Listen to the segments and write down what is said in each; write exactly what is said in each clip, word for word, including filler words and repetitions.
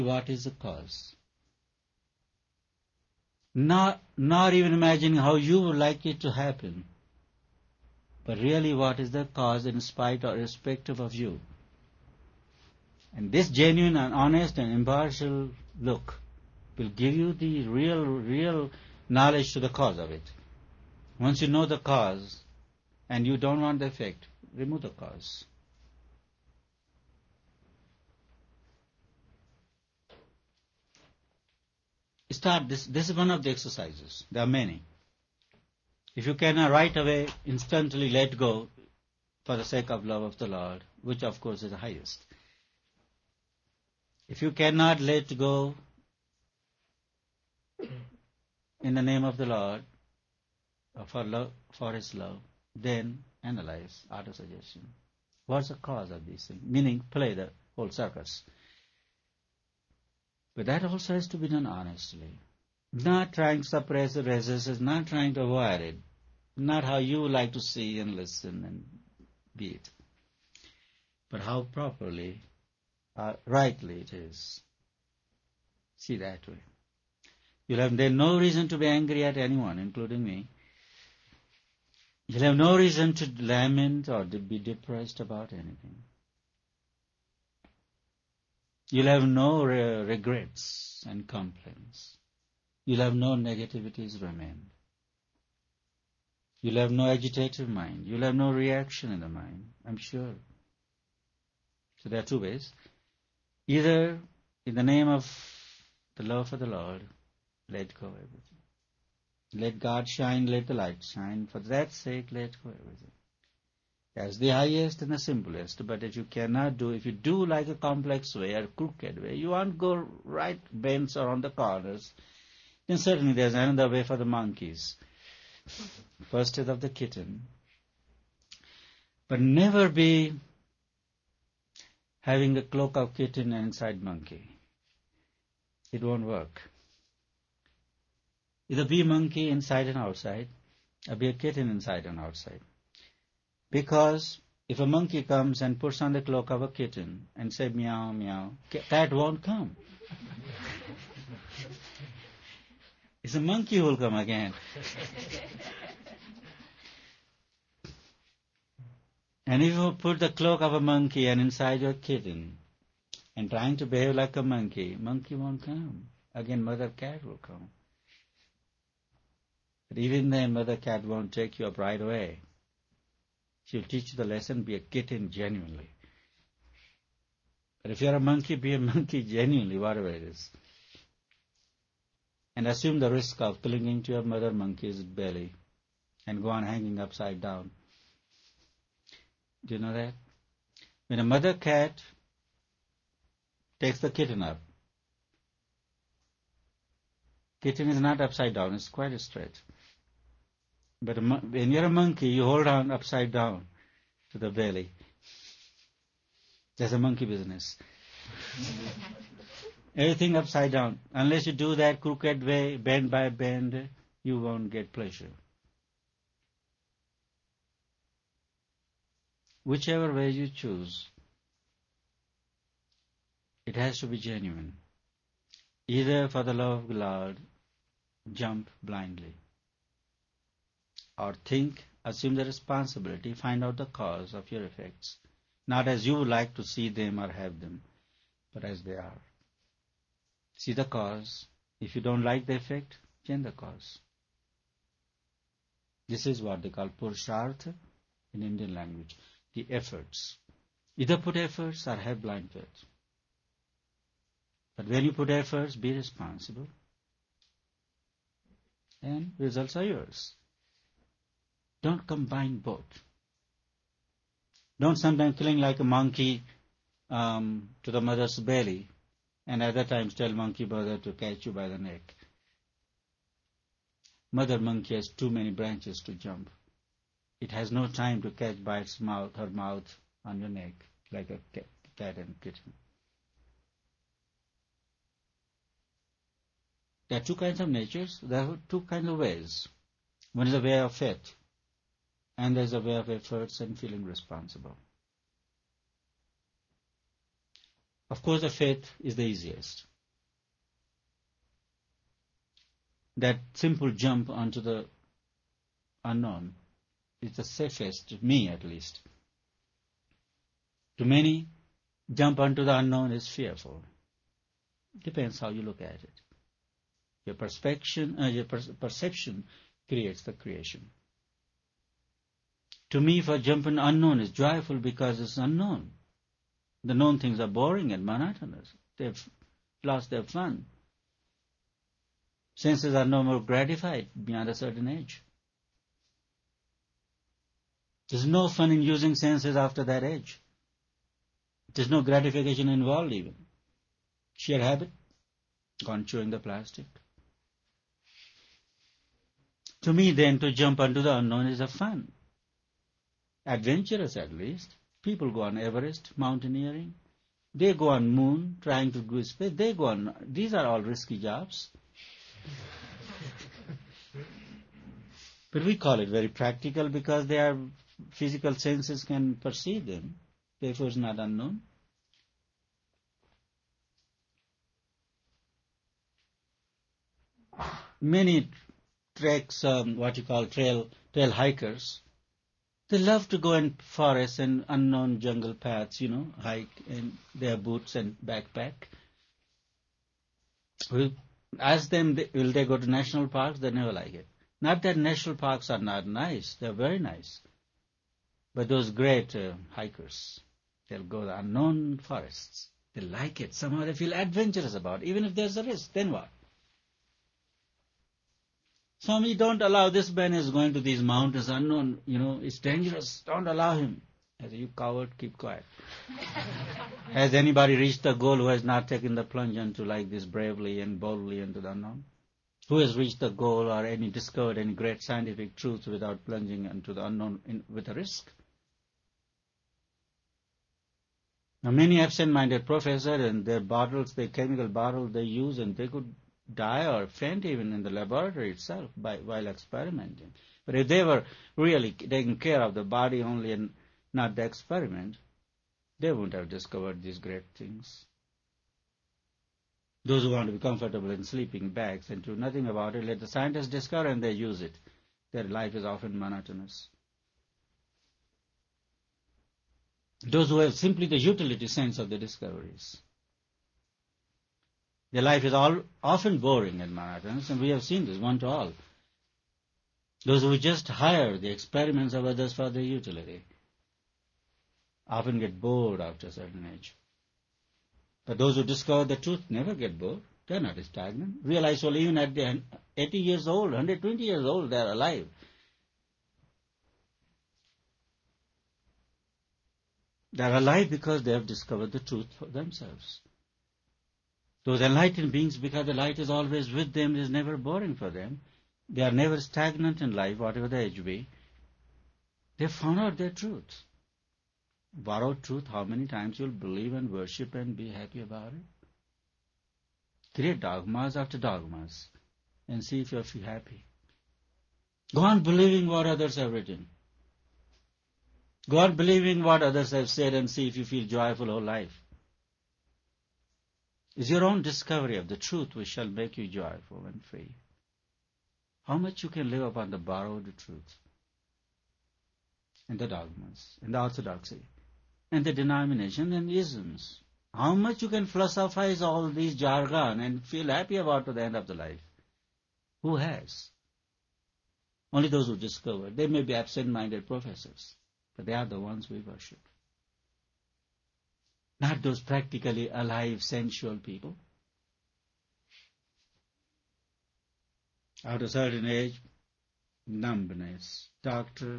what is the cause. Not, not even imagining how you would like it to happen, but really what is the cause in spite or irrespective of you. And this genuine and honest and impartial look will give you the real, real knowledge to the cause of it. Once you know the cause and you don't want the effect, remove the cause. Start this. This is one of the exercises. There are many. If you cannot right away instantly let go for the sake of love of the Lord, which of course is the highest. If you cannot let go in the name of the Lord, or for love, for His love, then analyze auto-suggestion. What's the cause of these things? Meaning, play the whole circus. But that also has to be done honestly. Not trying to suppress the resistance, not trying to avoid it. Not how you like to see and listen and be it. But how properly, uh, rightly it is. See that way. You'll have then no reason to be angry at anyone, including me. You'll have no reason to lament or to be depressed about anything. You'll have no re- regrets and complaints. You'll have no negativities remain. You'll have no agitated mind. You'll have no reaction in the mind, I'm sure. So there are two ways. Either in the name of the love for the Lord, let go everything. Let God shine, let the light shine. For that sake, let go everything. That's the highest and the simplest, but that you cannot do. If you do like a complex way or crooked way, you won't go right bends around the corners, then certainly there's another way for the monkeys. First is of the kitten. But never be having a cloak of kitten and inside monkey. It won't work. Either be monkey inside and outside, or be a kitten inside and outside. Because if a monkey comes and puts on the cloak of a kitten and say meow, meow, cat won't come. It's a monkey who will come again. And if you put the cloak of a monkey and inside your kitten and trying to behave like a monkey, monkey won't come. Again, mother cat will come. But even then, mother cat won't take you up right away. She'll teach you the lesson, be a kitten genuinely. But if you're a monkey, be a monkey genuinely, whatever it is. And assume the risk of clinging to your mother monkey's belly and go on hanging upside down. Do you know that? When a mother cat takes the kitten up, kitten is not upside down, it's quite straight. But a, when you're a monkey, you hold on upside down to the belly. That's a monkey business. Everything upside down. Unless you do that crooked way, bend by bend, you won't get pleasure. Whichever way you choose, it has to be genuine. Either for the love of the Lord, jump blindly. Or think, assume the responsibility, find out the cause of your effects. Not as you would like to see them or have them, but as they are. See the cause. If you don't like the effect, change the cause. This is what they call purushartha in Indian language. The efforts. Either put efforts or have blind faith. But when you put efforts, be responsible. And results are yours. Don't combine both. Don't sometimes cling like a monkey um, to the mother's belly and other times tell monkey mother to catch you by the neck. Mother monkey has too many branches to jump. It has no time to catch by its mouth, her mouth on your neck like a cat and kitten. There are two kinds of natures. There are two kinds of ways. One is a way of faith, and there is a way of efforts and feeling responsible. Of course, the faith is the easiest. that simple jump onto the unknown is the safest, to me at least. To many, jump onto the unknown is fearful. Depends how you look at it. Your perception, uh, your per- perception creates the creation. To me, for jumping unknown is joyful because it's unknown. The known things are boring and monotonous. They've lost their fun. Senses are no more gratified beyond a certain age. There's no fun in using senses after that age. There's no gratification involved even. Sheer habit, gone chewing the plastic. To me then, to jump onto the unknown is a fun. Adventurous at least. People go on Everest, mountaineering. They go on moon, trying to go space. They go on, these are all risky jobs. But we call it very practical because they are physical senses can perceive them. Therefore it's not unknown. Many treks, um, what you call trail trail hikers, they love to go in forests and unknown jungle paths, you know, hike in their boots and backpack. We ask them, will they go to national parks? They never like it. Not that national parks are not nice, they're very nice. But those great uh, hikers, they'll go to unknown forests. They like it. Somehow they feel adventurous about it. Even if there's a risk, then what? Swami, don't allow this man is going to these mountains unknown, you know, it's dangerous. Don't allow him. I say, you coward, keep quiet. Has anybody reached the goal who has not taken the plunge into like this bravely and boldly into the unknown? Who has reached the goal or any discovered any great scientific truth without plunging into the unknown in, with a risk? Now many absent-minded professors and their bottles, their chemical bottles they use, and they could die or faint even in the laboratory itself by, while experimenting. But if they were really taking care of the body only and not the experiment, they wouldn't have discovered these great things. Those who want to be comfortable in sleeping bags and do nothing about it, let the scientists discover and they use it. Their life is often monotonous. Those who have simply the utility sense of the discoveries, their life is all often boring and monotonous, and we have seen this one to all. Those who just hire the experiments of others for their utility often get bored after a certain age. But those who discover the truth never get bored. They are not stagnant. Realize, well, even at the eighty years old, one hundred twenty years old, they are alive. They are alive because they have discovered the truth for themselves. Those enlightened beings, because the light is always with them, is never boring for them. They are never stagnant in life, whatever the age be. They have found out their truth. Borrowed truth, how many times you'll believe and worship and be happy about it? Create dogmas after dogmas and see if you'll feel happy. Go on believing what others have written. Go on believing what others have said and see if you feel joyful whole life. It's your own discovery of the truth which shall make you joyful and free. How much you can live upon the borrowed truth and the dogmas and the orthodoxy and the denomination and isms. How much you can philosophize all these jargon and feel happy about to the end of the life. Who has? Only those who discover. They may be absent-minded professors, but they are the ones we worship. Not those practically alive, sensual people. At a certain age, numbness. Doctor,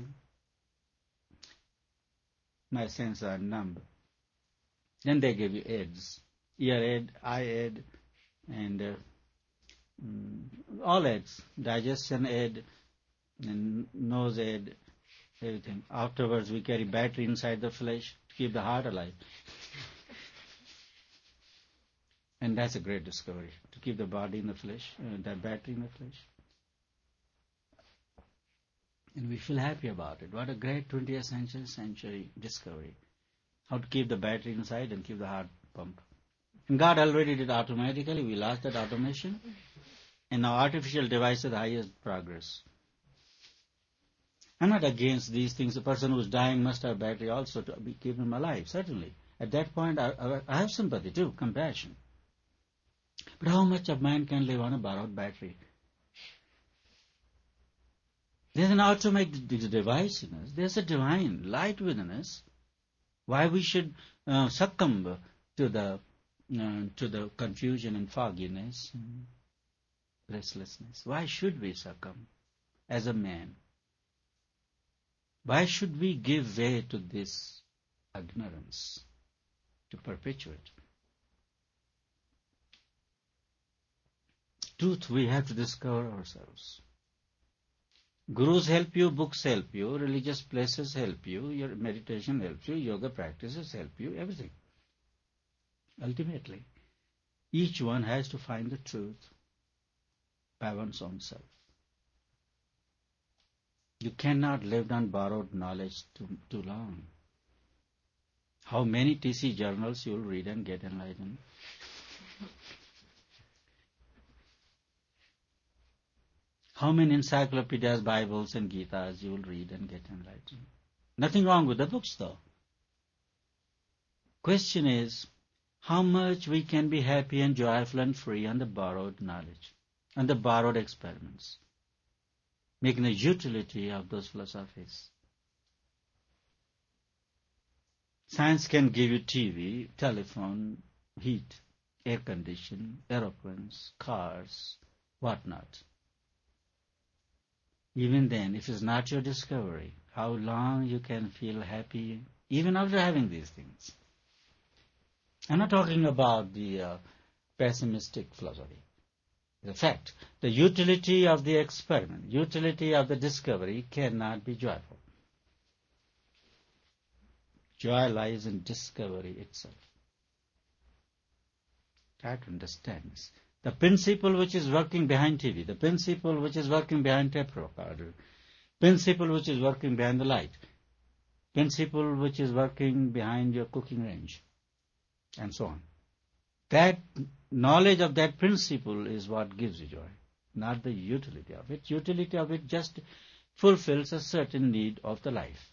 my senses are numb. Then they give you aids. Ear aid, eye aid, and uh, mm, all aids. Digestion aid, and nose aid, everything. Afterwards we carry battery inside the flesh to keep the heart alive. And that's a great discovery, to keep the body in the flesh, uh, that battery in the flesh. And we feel happy about it. What a great twentieth century, century discovery. How to keep the battery inside and keep the heart pump. And God already did automatically. We lost that automation. And now artificial device is the highest progress. I'm not against these things. The person who's dying must have battery also to be, keep him alive, certainly. At that point, I, I, I have sympathy too, compassion. But how much of man can live on a borrowed battery? There's an automatic device in us. There's a divine light within us. Why we should uh, succumb to the uh, to the confusion and fogginess, and restlessness? Why should we succumb as a man? Why should we give way to this ignorance to perpetuate? Truth we have to discover ourselves. Gurus help you, books help you, religious places help you, your meditation helps you, yoga practices help you, everything. Ultimately, each one has to find the truth by one's own self. You cannot live on borrowed knowledge too, too long. How many T C journals you will read and get enlightened? How many encyclopedias, Bibles and Gitas you will read and get enlightened? Nothing wrong with the books though. Question is, how much we can be happy and joyful and free on the borrowed knowledge, on the borrowed experiments, making the utility of those philosophies. Science can give you T V, telephone, heat, air condition, aeroplanes, cars, whatnot. Even then, if it's not your discovery, how long you can feel happy even after having these things? I'm not talking about the uh, pessimistic philosophy. The fact, the utility of the experiment, utility of the discovery cannot be joyful. Joy lies in discovery itself. Try to understand this. The principle which is working behind T V, the principle which is working behind tape recorder, principle which is working behind the light, principle which is working behind your cooking range, and so on. That knowledge of that principle is what gives you joy, not the utility of it. Utility of it just fulfills a certain need of the life.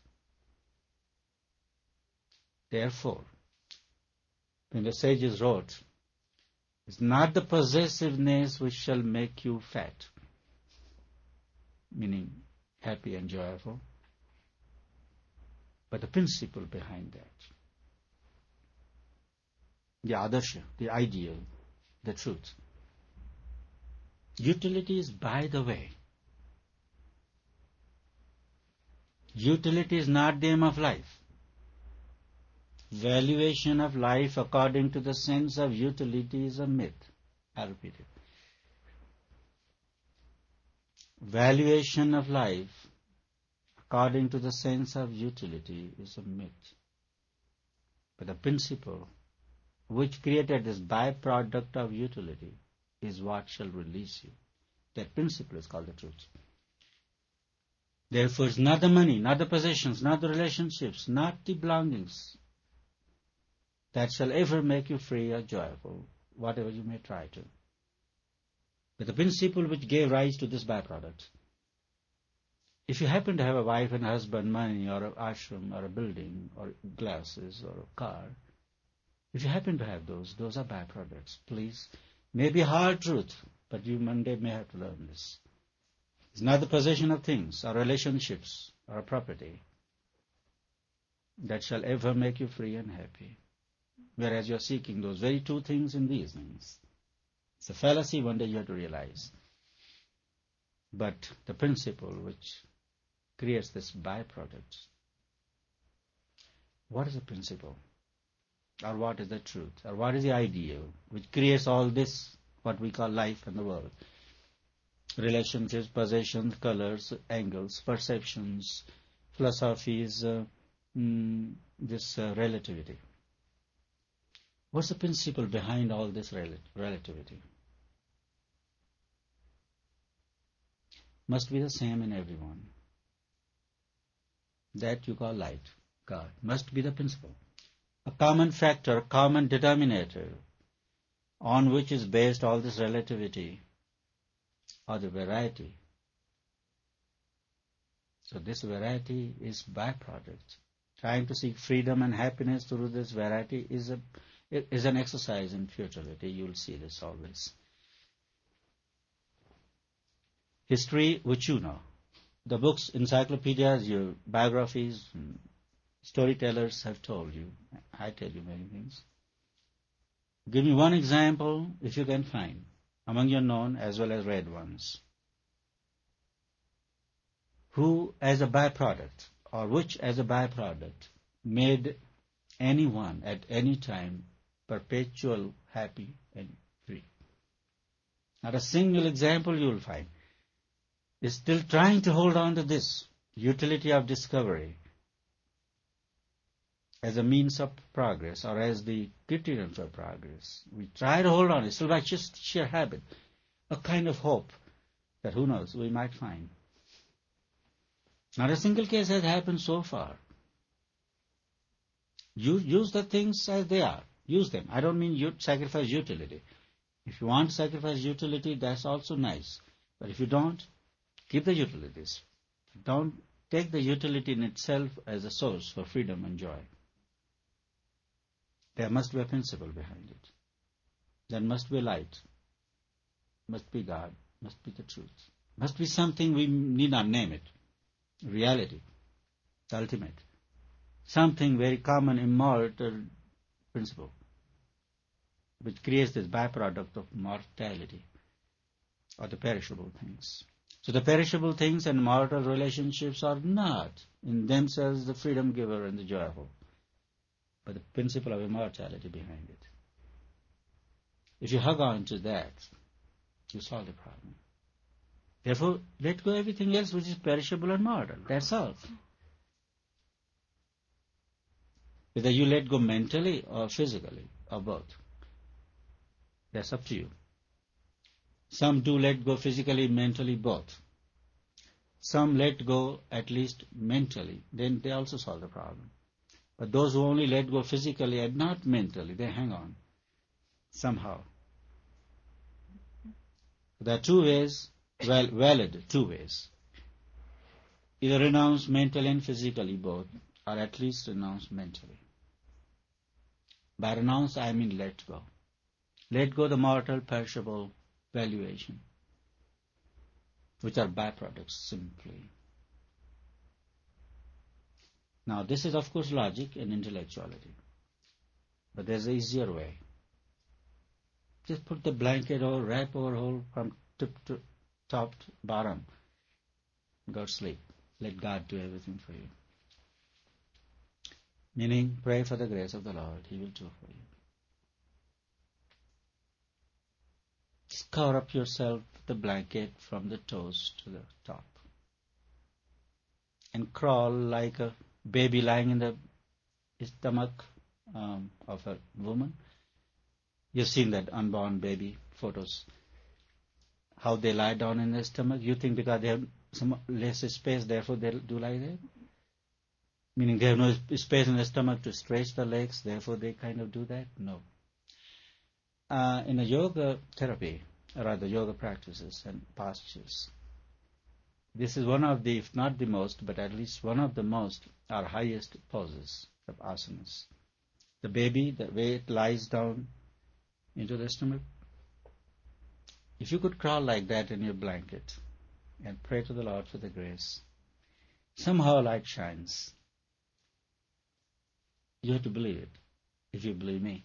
Therefore, when the sages wrote, it's not the possessiveness which shall make you fat, meaning happy and joyful, but the principle behind that. The adarsha, the ideal, the truth. Utility is by the way. Utility is not the aim of life. Valuation of life according to the sense of utility is a myth. I repeat it. Valuation of life according to the sense of utility is a myth. But the principle which created this byproduct of utility is what shall release you. That principle is called the truth. Therefore, it's not the money, not the possessions, not the relationships, not the belongings that shall ever make you free or joyful, whatever you may try to. But the principle which gave rise to this byproduct. If you happen to have a wife and husband, money, or an ashram, or a building, or glasses, or a car, if you happen to have those, those are byproducts. Please, maybe hard truth, but you one day may have to learn this. It's not the possession of things, or relationships, or property that shall ever make you free and happy. Whereas you are seeking those very two things in these things. It's a fallacy, one day you have to realize. But the principle which creates this byproduct, what is the principle? Or what is the truth? Or what is the ideal which creates all this, what we call life and the world? Relationships, possessions, colors, angles, perceptions, philosophies, uh, mm, this uh, relativity. What's the principle behind all this rel- relativity? Must be the same in everyone. That you call light, God, must be the principle. A common factor, a common denominator on which is based all this relativity or the variety. So this variety is byproduct. Trying to seek freedom and happiness through this variety is a is an exercise in futility. You'll see this always. History, which you know. The books, encyclopedias, your biographies, storytellers have told you. I tell you many things. Give me one example, if you can find, among your known as well as read ones, who as a byproduct, or which as a byproduct, made anyone at any time perpetual, happy, and free. Not a single example you will find. Is still trying to hold on to this utility of discovery as a means of progress or as the criterion for progress. We try to hold on, it's still by just sheer habit, a kind of hope that who knows, we might find. Not a single case has happened so far. You use the things as they are. Use them. I don't mean you sacrifice utility. If you want to sacrifice utility, that's also nice. But if you don't, keep the utilities. Don't take the utility in itself as a source for freedom and joy. There must be a principle behind it. There must be light. Must be God. Must be the truth. Must be something we need not name it. Reality. The ultimate. Something very common, immortal principle, which creates this byproduct of mortality or the perishable things. So the perishable things and mortal relationships are not in themselves the freedom giver and the joyful, but the principle of immortality behind it. If you hug on to that, you solve the problem. Therefore, let go everything else which is perishable and mortal. That's all. Whether you let go mentally or physically, or both. That's up to you. Some do let go physically, mentally, both. Some let go at least mentally. Then they also solve the problem. But those who only let go physically and not mentally, they hang on somehow. There are two ways, well, valid two ways. Either renounce mentally and physically both, or at least renounce mentally. By renounce, I mean let go. Let go the mortal, perishable valuation, which are byproducts simply. Now, this is of course logic and intellectuality, but there's an easier way. Just put the blanket or wrap over whole from tip to top to bottom. Go to sleep. Let God do everything for you. Meaning, pray for the grace of the Lord. He will do for you. Just cover up yourself with the blanket from the toes to the top. And crawl like a baby lying in the stomach um, of a woman. You've seen that unborn baby photos. How they lie down in their stomach. You think because they have some less space, therefore they'll do like that? Meaning they have no space in the stomach to stretch the legs, therefore they kind of do that? No. Uh, in a yoga therapy, or rather yoga practices and postures, this is one of the, if not the most, but at least one of the most, or highest poses of asanas. The baby, the way it lies down into the stomach, if you could crawl like that in your blanket and pray to the Lord for the grace, somehow light shines. You have to believe it, if you believe me.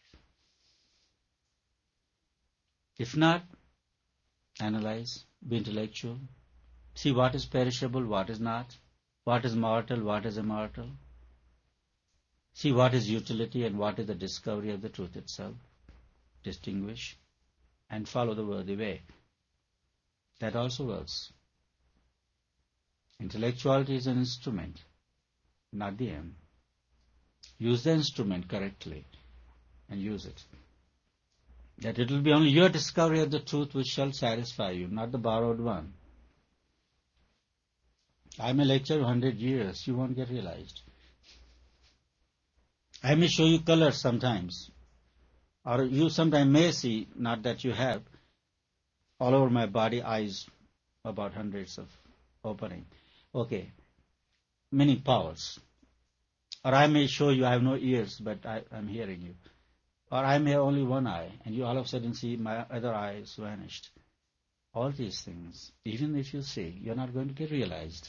If not, analyze, be intellectual, see what is perishable, what is not, what is mortal, what is immortal. See what is utility and what is the discovery of the truth itself. Distinguish and follow the worthy way. That also works. Intellectuality is an instrument, not the end. Use the instrument correctly and use it. That it will be only your discovery of the truth which shall satisfy you, not the borrowed one. I may lecture you hundred years, you won't get realized. I may show you colors sometimes, or you sometimes may see, not that you have, all over my body, eyes, about hundreds of opening. Okay, many powers. Or I may show you I have no ears, but I am hearing you. Or I may have only one eye, and you all of a sudden see my other eye is vanished. All these things, even if you see, you're not going to get realized.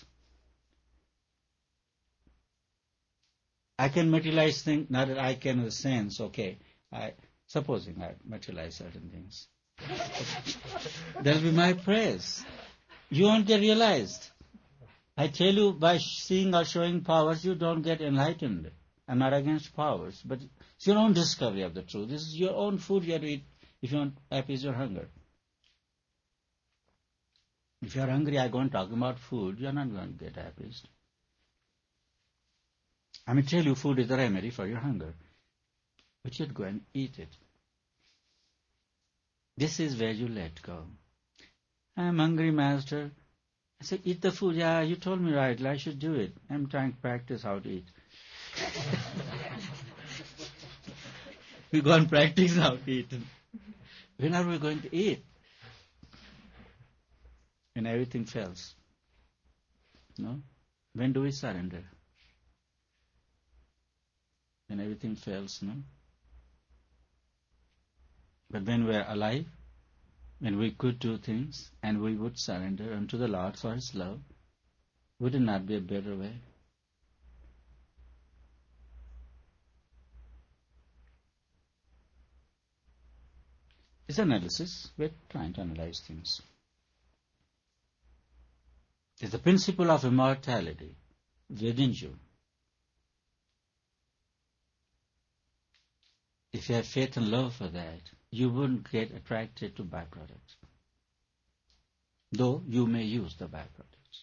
I can materialize things, not that I can in the sense, okay, I, supposing I materialize certain things. That'll be my praise. You won't get realized. I tell you, by seeing or showing powers, you don't get enlightened. I'm not against powers, but it's your own discovery of the truth. This is your own food you have to eat if you want to appease your hunger. If you're hungry, I go and talk about food, you're not going to get appeased. I may tell you food is the remedy for your hunger, but you'd go and eat it. This is where you let go. I'm hungry, Master. I say, eat the food. Yeah, you told me right. I should do it. I'm trying to practice how to eat. We go and practice how to eat. When are we going to eat? When everything fails. No? When do we surrender? When everything fails, no? But when we are alive, when we could do things and we would surrender unto the Lord for His love, would it not be a better way? It's analysis. We're trying to analyze things. It's the principle of immortality within you. If you have faith and love for that, you wouldn't get attracted to byproducts, though you may use the byproducts.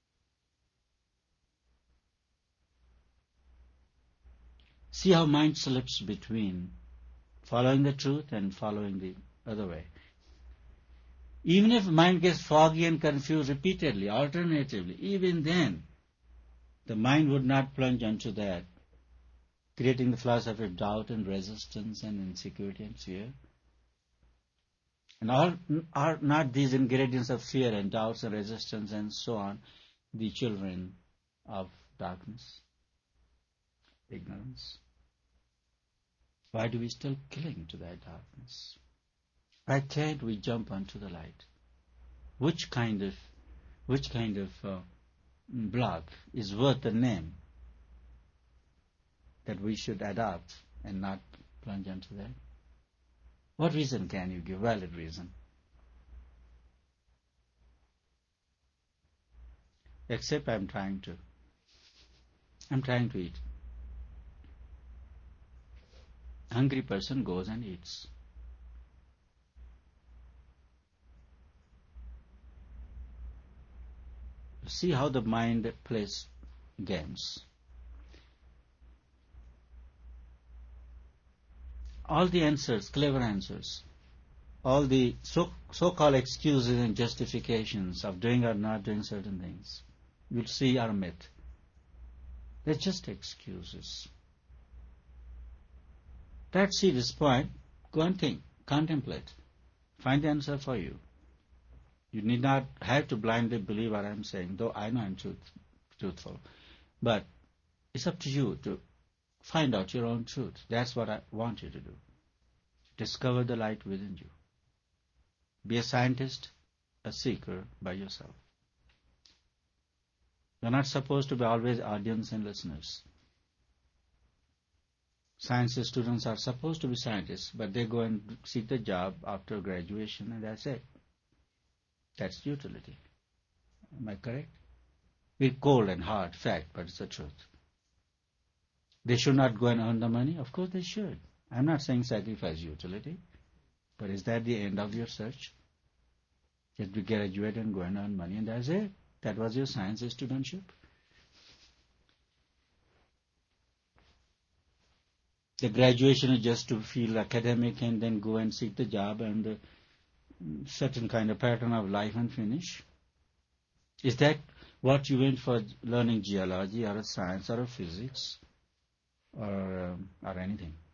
See how mind slips between following the truth and following the other way. Even if mind gets foggy and confused repeatedly, alternatively, even then, the mind would not plunge into that, creating the philosophy of doubt and resistance and insecurity and fear. And are, are not these ingredients of fear and doubts and resistance and so on the children of darkness, ignorance? Why do we still cling to that darkness? Why can't we jump onto the light? Which kind of, which kind of uh, block is worth the name that we should adopt and not plunge into that? What reason can you give? Valid reason. Except I'm trying to. I'm trying to eat. Hungry person goes and eats. See how the mind plays games. All the answers, clever answers, all the so, so-called excuses and justifications of doing or not doing certain things, you'll see are myth. They're just excuses. That's serious point. Go and think, contemplate, find the answer for you. You need not have to blindly believe what I'm saying, though I know I'm truth, truthful. But it's up to you to find out your own truth. That's what I want you to do. Discover the light within you. Be a scientist, a seeker by yourself. You're not supposed to be always audience and listeners. Science students are supposed to be scientists, but they go and seek the job after graduation and that's it. That's utility. Am I correct? We're cold and hard, fact, but it's the truth. They should not go and earn the money? Of course they should. I'm not saying sacrifice utility, but is that the end of your search? Just to graduate and go and earn money and that's it? That was your science studentship? The graduation is just to feel academic and then go and seek the job and the certain kind of pattern of life and finish? Is that what you went for learning geology or a science or a physics or um, or anything?